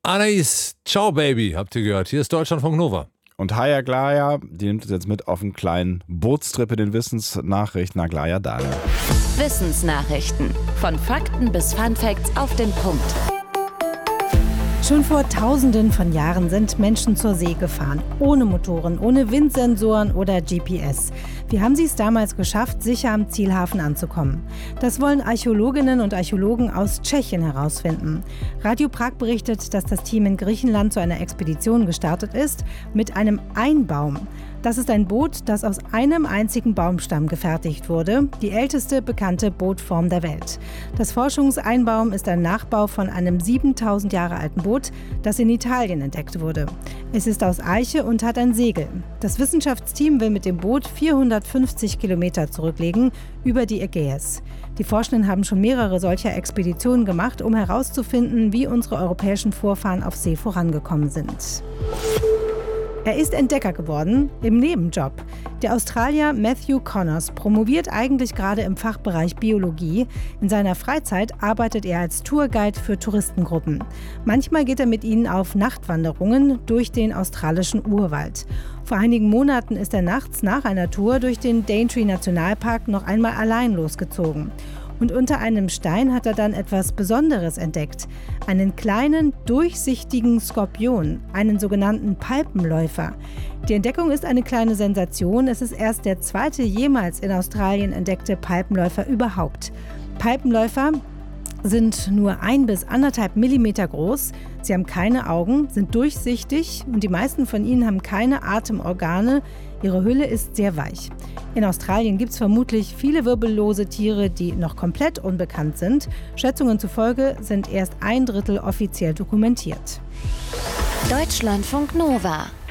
Anais, ciao Baby, habt ihr gehört. Hier ist Deutschlandfunk Nova. Und hi Aglaya, die nimmt uns jetzt mit auf einen kleinen Bootstrip in den Wissensnachrichten. Aglaya Dale. Wissensnachrichten. Von Fakten bis Funfacts auf den Punkt. Schon vor Tausenden von Jahren sind Menschen zur See gefahren. Ohne Motoren, ohne Windsensoren oder GPS. Wie haben sie es damals geschafft, sicher am Zielhafen anzukommen? Das wollen Archäologinnen und Archäologen aus Tschechien herausfinden. Radio Prag berichtet, dass das Team in Griechenland zu einer Expedition gestartet ist mit einem Einbaum. Das ist ein Boot, das aus einem einzigen Baumstamm gefertigt wurde, die älteste bekannte Bootform der Welt. Das Forschungseinbaum ist ein Nachbau von einem 7000 Jahre alten Boot, das in Italien entdeckt wurde. Es ist aus Eiche und hat ein Segel. Das Wissenschaftsteam will mit dem Boot 450 Kilometer zurücklegen über die Ägäis. Die Forschenden haben schon mehrere solcher Expeditionen gemacht, um herauszufinden, wie unsere europäischen Vorfahren auf See vorangekommen sind. Er ist Entdecker geworden im Nebenjob. Der Australier Matthew Connors promoviert eigentlich gerade im Fachbereich Biologie. In seiner Freizeit arbeitet er als Tourguide für Touristengruppen. Manchmal geht er mit ihnen auf Nachtwanderungen durch den australischen Urwald. Vor einigen Monaten ist er nachts nach einer Tour durch den Daintree Nationalpark noch einmal allein losgezogen. Und unter einem Stein hat er dann etwas Besonderes entdeckt. Einen kleinen, durchsichtigen Skorpion, einen sogenannten Palpenläufer. Die Entdeckung ist eine kleine Sensation. Es ist erst der zweite jemals in Australien entdeckte Palpenläufer überhaupt. Palpenläufer sind nur 1 bis 1,5 Millimeter groß. Sie haben keine Augen, sind durchsichtig und die meisten von ihnen haben keine Atemorgane. Ihre Hülle ist sehr weich. In Australien gibt es vermutlich viele wirbellose Tiere, die noch komplett unbekannt sind. Schätzungen zufolge sind erst 1/3 offiziell dokumentiert. Deutschlandfunk Nova.